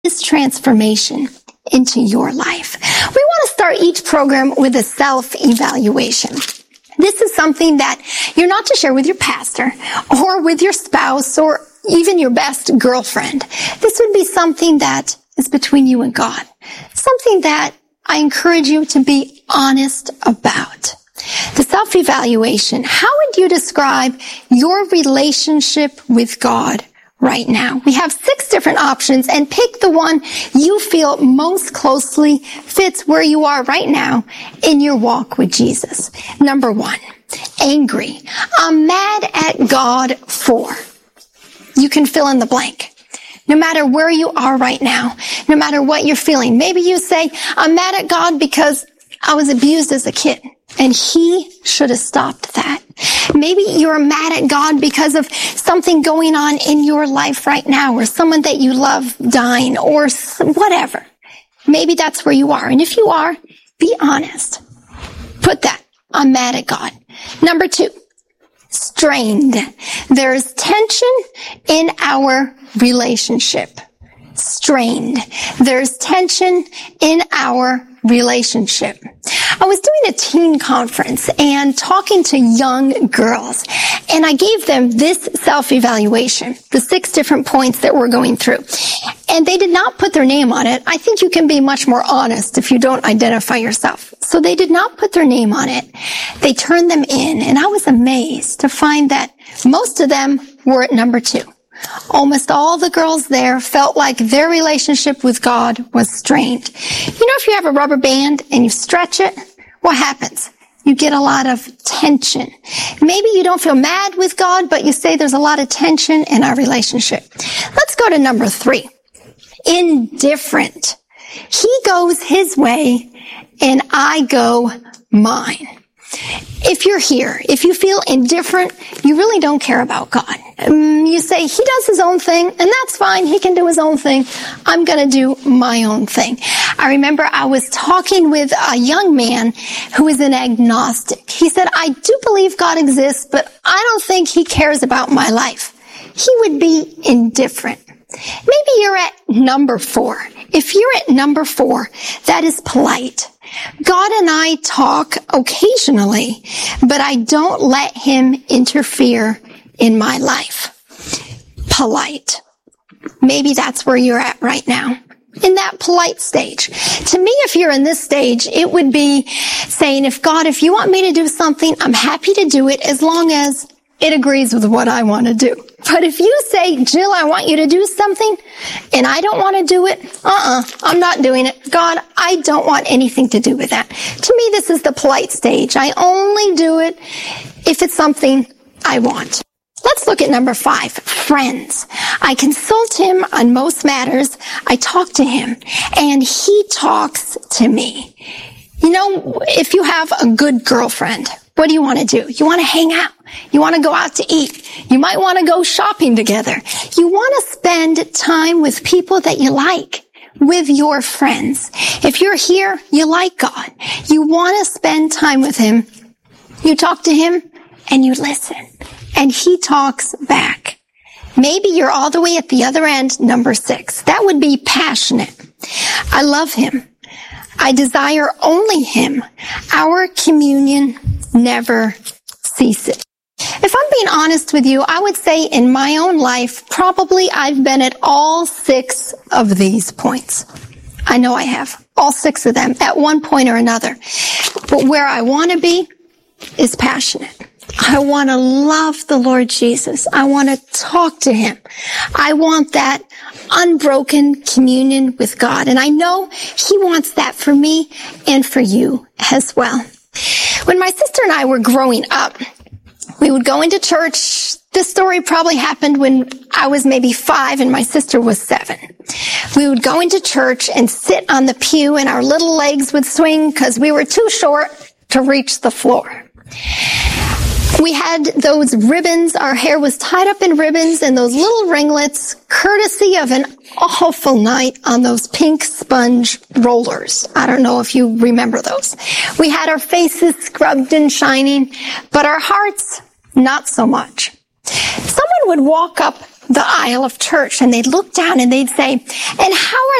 His transformation into your life. We want to start each program with a self-evaluation. This is something that you're not to share with your pastor or with your spouse or even your best girlfriend. This would be something that is between you and God. Something that I encourage you to be honest about. The self-evaluation. How would you describe your relationship with God right now? We have 6 different options, and pick the one you feel most closely fits where you are right now in your walk with Jesus. Number 1, angry. I'm mad at God for. You can fill in the blank. No matter where you are right now, no matter what you're feeling. Maybe you say, I'm mad at God because I was abused as a kid, and He should have stopped that. Maybe you're mad at God because of something going on in your life right now, or someone that you love dying, or whatever. Maybe that's where you are. And if you are, be honest. Put that, I'm mad at God. Number 2, strained. There's tension in our relationship. Strained. There's tension in our relationship. I was doing a teen conference and talking to young girls, and I gave them this self-evaluation, the 6 different points that we're going through. And they did not put their name on it. I think you can be much more honest if you don't identify yourself. So they did not put their name on it. They turned them in, and I was amazed to find that most of them were at number 2. Almost all the girls there felt like their relationship with God was strained. You know, if you have a rubber band and you stretch it, what happens? You get a lot of tension. Maybe you don't feel mad with God, but you say there's a lot of tension in our relationship. Let's go to number 3. Indifferent. He goes His way and I go mine. If you're here, if you feel indifferent, you really don't care about God. You say, He does His own thing, and that's fine. He can do His own thing. I'm going to do my own thing. I remember I was talking with a young man who is an agnostic. He said, I do believe God exists, but I don't think He cares about my life. He would be indifferent. Maybe you're at number 4. If you're at number 4, that is polite. God and I talk occasionally, but I don't let Him interfere in my life. Polite. Maybe that's where you're at right now, in that polite stage. To me, if you're in this stage, it would be saying, if you want me to do something, I'm happy to do it as long as it agrees with what I want to do. But if you say, Jill, I want you to do something, and I don't want to do it, I'm not doing it. God, I don't want anything to do with that. To me, this is the polite stage. I only do it if it's something I want. Let's look at number 5, friends. I consult Him on most matters. I talk to Him, and He talks to me. You know, if you have a good girlfriend, what do you want to do? You want to hang out. You want to go out to eat. You might want to go shopping together. You want to spend time with people that you like, with your friends. If you're here, you like God. You want to spend time with Him. You talk to Him and you listen, and He talks back. Maybe you're all the way at the other end, number 6. That would be passionate. I love Him. I desire only Him. Our communion never ceases. If I'm being honest with you, I would say in my own life, probably I've been at all 6 of these points. I know I have. All 6 of them at one point or another. But where I want to be is passionate. I want to love the Lord Jesus. I want to talk to Him. I want that unbroken communion with God. And I know He wants that for me and for you as well. When my sister and I were growing up, we would go into church. This story probably happened when I was maybe 5 and my sister was 7. We would go into church and sit on the pew, and our little legs would swing because we were too short to reach the floor. We had those ribbons. Our hair was tied up in ribbons and those little ringlets, courtesy of an awful night on those pink sponge rollers. I don't know if you remember those. We had our faces scrubbed and shining, but our hearts, not so much. Someone would walk up the aisle of church and they'd look down and they'd say, and how are